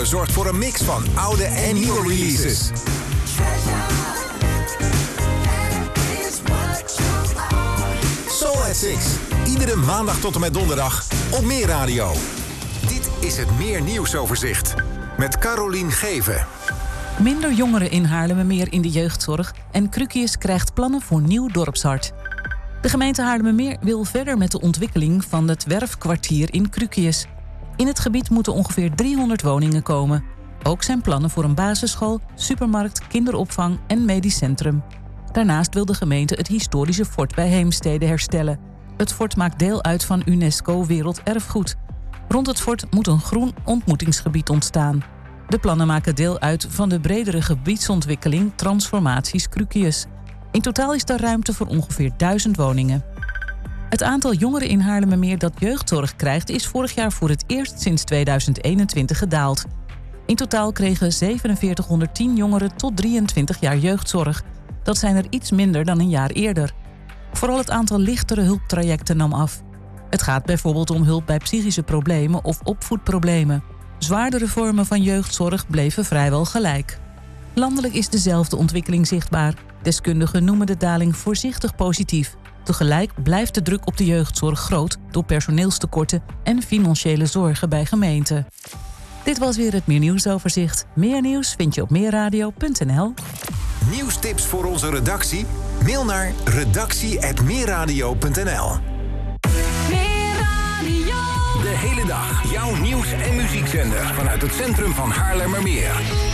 Meertalen zorgt voor een mix van oude en nieuwe releases. Soul at 6. Iedere maandag tot en met donderdag op Meer Radio. Dit is het Meer Nieuwsoverzicht. Met Carolien Geven. Minder jongeren in Haarlemmermeer in de jeugdzorg en Cruquius krijgt plannen voor nieuw dorpshart. De gemeente Haarlemmermeer wil verder met de ontwikkeling van het werfkwartier in Cruquius. In het gebied moeten ongeveer 300 woningen komen. Ook zijn plannen voor een basisschool, supermarkt, kinderopvang en medisch centrum. Daarnaast wil de gemeente het historische fort bij Heemstede herstellen. Het fort maakt deel uit van UNESCO Werelderfgoed. Rond het fort moet een groen ontmoetingsgebied ontstaan. De plannen maken deel uit van de bredere gebiedsontwikkeling Transformaties Cruquius. In totaal is er ruimte voor ongeveer 1000 woningen. Het aantal jongeren in Haarlemmermeer dat jeugdzorg krijgt is vorig jaar voor het eerst sinds 2021 gedaald. In totaal kregen 4710 jongeren tot 23 jaar jeugdzorg. Dat zijn er iets minder dan een jaar eerder. Vooral het aantal lichtere hulptrajecten nam af. Het gaat bijvoorbeeld om hulp bij psychische problemen of opvoedproblemen. Zwaardere vormen van jeugdzorg bleven vrijwel gelijk. Landelijk is dezelfde ontwikkeling zichtbaar. Deskundigen noemen de daling voorzichtig positief. Tegelijk blijft de druk op de jeugdzorg groot door personeelstekorten en financiële zorgen bij gemeenten. Dit was weer het Meer Nieuwsoverzicht. Meer nieuws vind je op meerradio.nl. Nieuwstips voor onze redactie? Mail naar redactie@meerradio.nl. De hele dag jouw nieuws- en muziekzender vanuit het centrum van Haarlemmermeer.